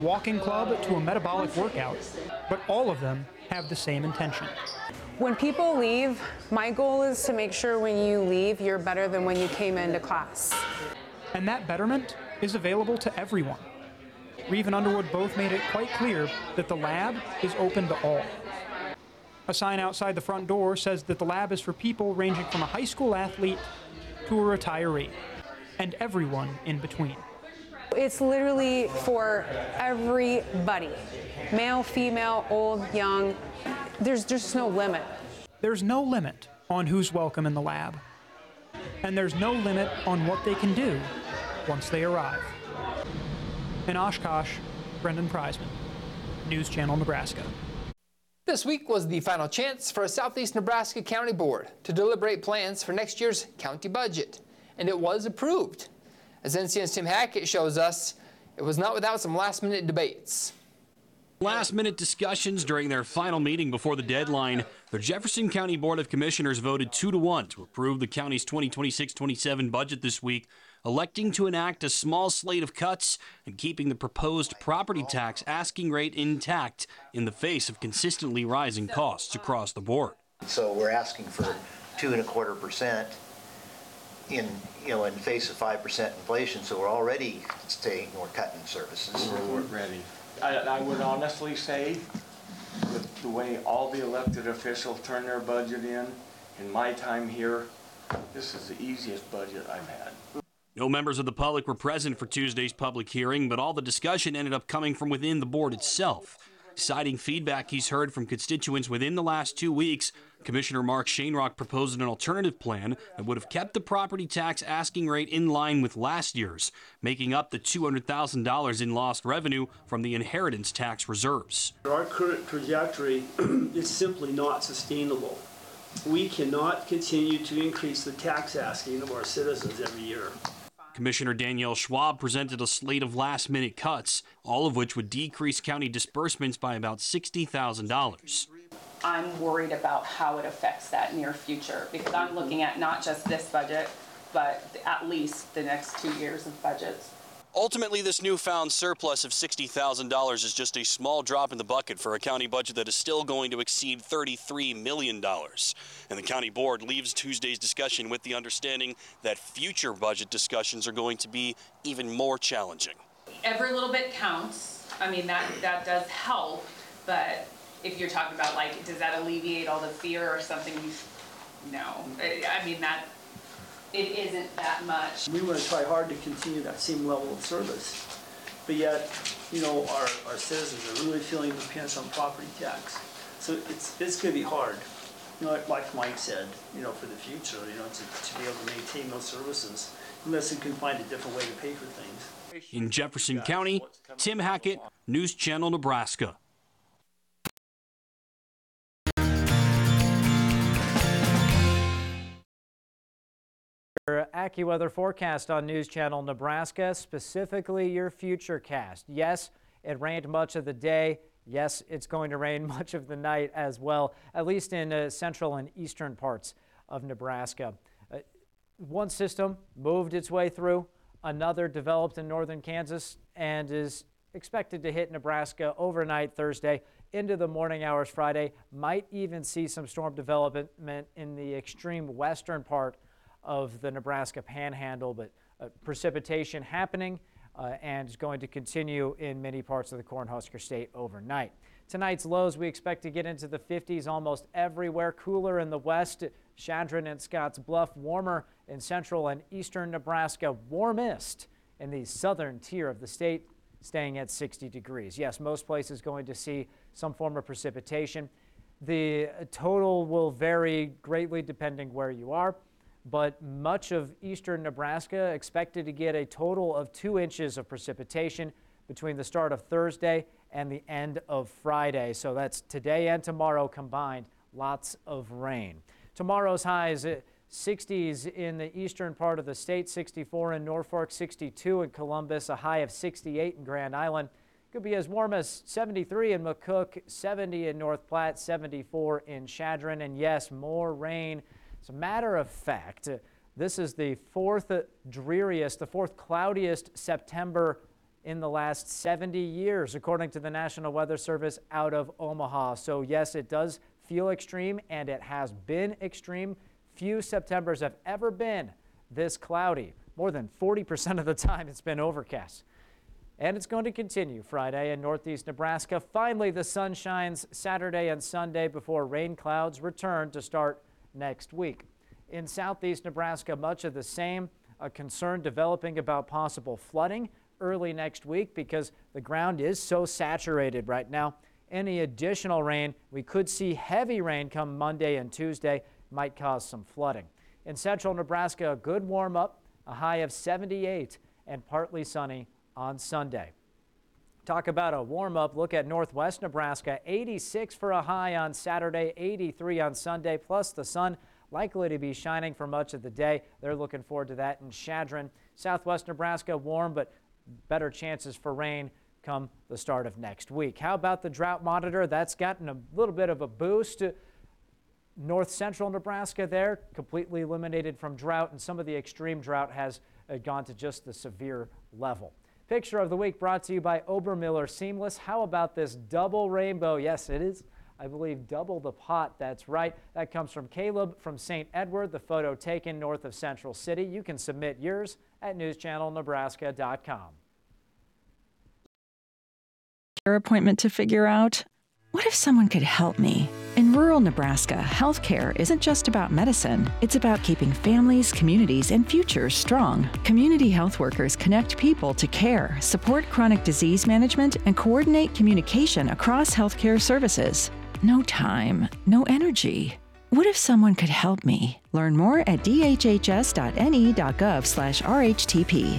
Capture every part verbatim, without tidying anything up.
walking club to a metabolic workout, but all of them have the same intention. When people leave, my goal is to make sure when you leave, you're better than when you came into class. And that betterment is available to everyone. Reeve and Underwood both made it quite clear that the lab is open to all. A sign outside the front door says that the lab is for people ranging from a high school athlete to a retiree, and everyone in between. It's literally for everybody, male, female, old, young. There's just no limit. There's no limit on who's welcome in the lab. And there's no limit on what they can do once they arrive. In Oshkosh, Brendan Preisman, News Channel, Nebraska. This week was the final chance for a Southeast Nebraska County Board to deliberate plans for next year's county budget, and it was approved. As N C N's Tim Hackett shows us, it was not without some last-minute debates. Last-minute discussions during their final meeting before the deadline. The Jefferson County Board of Commissioners voted two to one to approve the county's twenty twenty-six twenty-seven budget this week, electing to enact a small slate of cuts and keeping the proposed property tax asking rate intact in the face of consistently rising costs across the board. So we're asking for two and a quarter percent in, you know, in the face of five percent inflation. So we're already saying we're cutting services. We're ready. I, I would honestly say, with the way all the elected officials turn their budget in, in my time here, this is the easiest budget I've had. No members of the public were present for Tuesday's public hearing, but all the discussion ended up coming from within the board itself. Citing feedback he's heard from constituents within the last two weeks, Commissioner Mark Shainrock proposed an alternative plan that would have kept the property tax asking rate in line with last year's, making up the two hundred thousand dollars in lost revenue from the inheritance tax reserves. Our current trajectory is simply not sustainable. We cannot continue to increase the tax asking of our citizens every year. Commissioner Danielle Schwab presented a slate of last-minute cuts, all of which would decrease county disbursements by about sixty thousand dollars. I'm worried about how it affects that near future, because I'm looking at not just this budget, but at least the next two years of budgets. Ultimately, this newfound surplus of sixty thousand dollars is just a small drop in the bucket for a county budget that is still going to exceed thirty-three million dollars. And the county board leaves Tuesday's discussion with the understanding that future budget discussions are going to be even more challenging. Every little bit counts. I mean, that, that does help, but if you're talking about, like, does that alleviate all the fear or something? No. I mean, that, it isn't that much. We want to try hard to continue that same level of service, but yet, you know, our, our citizens are really feeling the pinch on property tax. So it's, it's going to be hard. You know, like Mike said, you know, for the future, you know, to, to be able to maintain those services, unless you can find a different way to pay for things. In Jefferson County, Tim Hackett, News Channel, Nebraska. Your AccuWeather forecast on News Channel Nebraska, specifically your Futurecast. Yes, it rained much of the day. Yes, it's going to rain much of the night as well, at least in uh, central and eastern parts of Nebraska. Uh, one system moved its way through, another developed in northern Kansas and is expected to hit Nebraska overnight Thursday into the morning hours Friday. Might even see some storm development in the extreme western part of the Nebraska Panhandle, but uh, precipitation happening uh, and is going to continue in many parts of the Cornhusker State overnight. Tonight's lows we expect to get into the fifties almost everywhere. Cooler in the west, Chadron and Scotts Bluff. Warmer in central and eastern Nebraska. Warmest in the southern tier of the state, staying at sixty degrees. Yes, most places going to see some form of precipitation. The total will vary greatly depending where you are, but much of eastern Nebraska expected to get a total of two inches of precipitation between the start of Thursday and the end of Friday. So that's today and tomorrow combined, lots of rain. Tomorrow's highs, sixties in the eastern part of the state, sixty-four in Norfolk, sixty-two in Columbus, a high of sixty-eight in Grand Island. Could be as warm as seventy-three in McCook, seventy in North Platte, seventy-four in Chadron, and yes, more rain. As a matter of fact, this is the fourth dreariest, the fourth cloudiest September in the last seventy years, according to the National Weather Service out of Omaha. So yes, it does feel extreme, and it has been extreme. Few Septembers have ever been this cloudy. More than forty percent of the time it's been overcast. And it's going to continue Friday in northeast Nebraska. Finally, the sun shines Saturday and Sunday before rain clouds return to start next week. In southeast Nebraska, much of the same. A concern developing about possible flooding early next week because the ground is so saturated right now. Any additional rain, we could see heavy rain come Monday and Tuesday, might cause some flooding. In central Nebraska, a good warm up, a high of seventy-eight and partly sunny on Sunday. Talk about a warm up, look at northwest Nebraska, eighty-six for a high on Saturday, eighty-three on Sunday, plus the sun likely to be shining for much of the day. They're looking forward to that in Chadron. Southwest Nebraska, warm, but better chances for rain come the start of next week. How about the drought monitor? That's gotten a little bit of a boost. North central Nebraska there, completely eliminated from drought, and some of the extreme drought has uh, gone to just the severe level. Picture of the week brought to you by Obermiller Seamless. How about this double rainbow? Yes, it is, I believe, double the pot. That's right. That comes from Caleb from Saint Edward, the photo taken north of Central City. You can submit yours at news channel nebraska dot com. Your appointment to figure out, what if someone could help me? In rural Nebraska, healthcare isn't just about medicine. It's about keeping families, communities, and futures strong. Community health workers connect people to care, support chronic disease management, and coordinate communication across healthcare services. No time, no energy. What if someone could help me? Learn more at d h h s dot n e dot gov slash r h t p.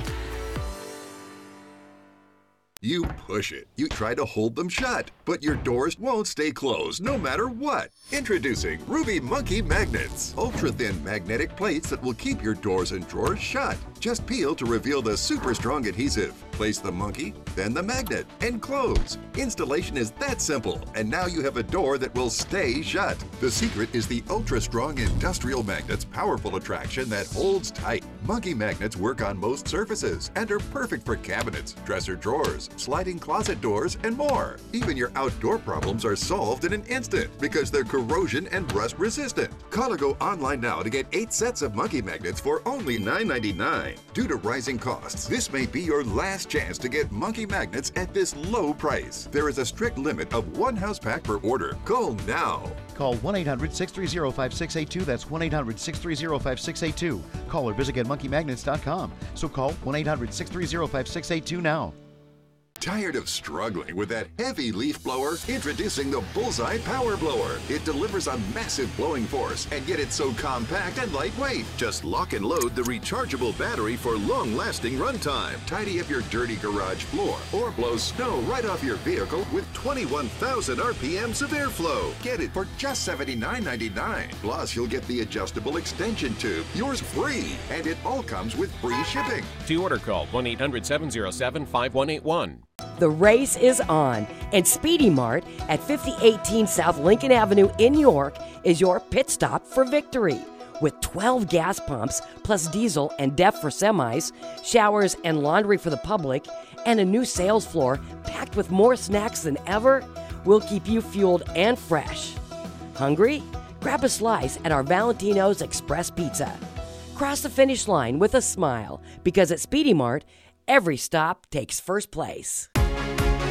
You push it. You try to hold them shut, but your doors won't stay closed no matter what. Introducing Ruby Monkey Magnets. Ultra-thin magnetic plates that will keep your doors and drawers shut. Just peel to reveal the super strong adhesive. Place the monkey, then the magnet, and close. Installation is that simple, and now you have a door that will stay shut. The secret is the ultra-strong industrial magnet's powerful attraction that holds tight. Monkey magnets work on most surfaces and are perfect for cabinets, dresser drawers, sliding closet doors, and more. Even your outdoor problems are solved in an instant because they're corrosion and rust resistant. Call or go online now to get eight sets of monkey magnets for only nine ninety-nine. Due to rising costs, this may be your last chance to get monkey magnets at this low price. There is a strict limit of one house pack per order. Call now. Call one eight hundred six three zero five six eight two. That's one eight hundred six three zero five six eight two. Call or visit get monkey magnets dot com. So call one eight hundred six three zero five six eight two now. Tired of struggling with that heavy leaf blower? Introducing the Bullseye Power Blower. It delivers a massive blowing force, and yet it's so compact and lightweight. Just lock and load the rechargeable battery for long-lasting runtime. Tidy up your dirty garage floor or blow snow right off your vehicle with twenty-one thousand R P Ms of airflow. Get it for just seventy-nine ninety-nine. Plus, you'll get the adjustable extension tube, yours free, and it all comes with free shipping. To order, call one eight hundred seven oh seven five one eight one. The race is on, and Speedy Mart at fifty eighteen South Lincoln Avenue in York is your pit stop for victory. With twelve gas pumps, plus diesel and D E F for semis, showers and laundry for the public, and a new sales floor packed with more snacks than ever, we'll keep you fueled and fresh. Hungry? Grab a slice at our Valentino's Express Pizza. Cross the finish line with a smile, because at Speedy Mart, every stop takes first place.